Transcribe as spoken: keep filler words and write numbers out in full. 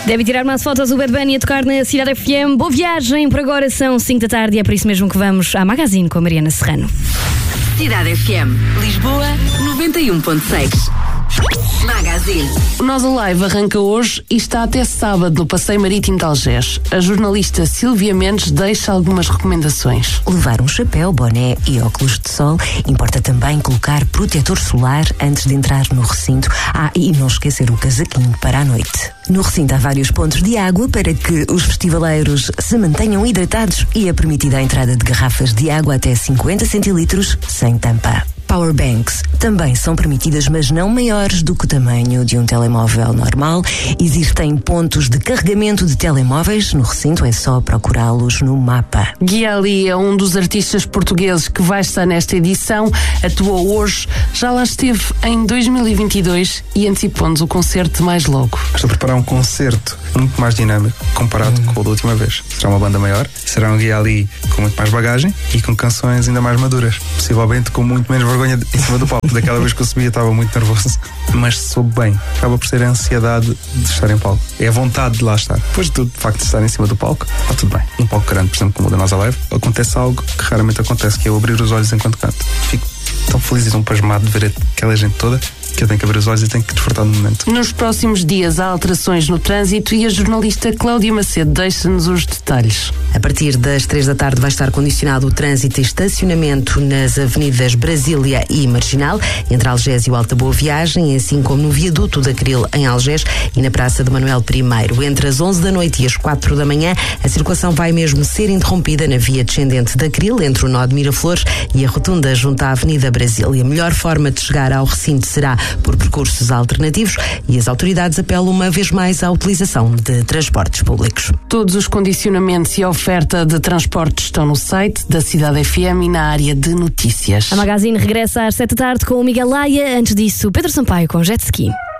Deve tirar umas fotos do Bad Bunny a tocar na Cidade F M. Boa viagem, por agora são cinco da tarde e é por isso mesmo que vamos à Magazine com a Mariana Serrano. Cidade F M, Lisboa, noventa e um ponto seis. Magazine. O Nós Alive arranca hoje e está até sábado no Passeio Marítimo de Algés. A jornalista Silvia Mendes deixa algumas recomendações. Levar um chapéu, boné e óculos de sol. Importa também colocar protetor solar antes de entrar no recinto. Ah, e não esquecer o casaquinho para a noite. No recinto há vários pontos de água para que os festivaleiros se mantenham hidratados e é permitida a entrada de garrafas de água até cinquenta centilitros sem tampa. Powerbanks também são permitidas, mas não maiores do que o tamanho de um telemóvel normal. Existem pontos de carregamento de telemóveis no recinto, é só procurá-los no mapa. Gui Ali é um dos artistas portugueses que vai estar nesta edição. Atuou hoje, já lá esteve em dois mil e vinte e dois e antecipou-nos o concerto mais logo. Estou a preparar um concerto muito mais dinâmico comparado hum. com o da última vez. Será uma banda maior, será um Gui Ali com muito mais bagagem e com canções ainda mais maduras. Possivelmente com muito menos vergonha em cima do palco. Daquela vez que eu subia estava muito nervoso, mas soube bem. Acaba por ser a ansiedade de estar em palco. É a vontade de lá estar. Depois do facto de estar em cima do palco, está tudo bem. Um palco grande, por exemplo, como o da Nós Alive, acontece algo que raramente acontece, que é eu abrir os olhos enquanto canto. Fico tão feliz e tão pasmado de ver aquela gente toda que eu tenho que abrir os olhos e tenho que desfrutar do momento. Nos próximos dias há alterações no trânsito e a jornalista Cláudia Macedo deixa-nos os detalhes. A partir das três da tarde vai estar condicionado o trânsito e estacionamento nas avenidas Brasília e Marginal, entre Algés e o Alta Boa Viagem, assim como no viaduto da Cril em Algés e na Praça de Manuel primeiro. Entre as onze da noite e as quatro da manhã, a circulação vai mesmo ser interrompida na via descendente da Cril, entre o nó de Miraflores e a rotunda junto à Avenida Brasília. A melhor forma de chegar ao recinto será por percursos alternativos e as autoridades apelam uma vez mais à utilização de transportes públicos. Todos os condicionamentos e a oferta de transportes estão no site da Cidade F M e na área de notícias. A Magazine regressa às sete da tarde com o Miguel Laia. Antes disso, Pedro Sampaio com Jet Ski.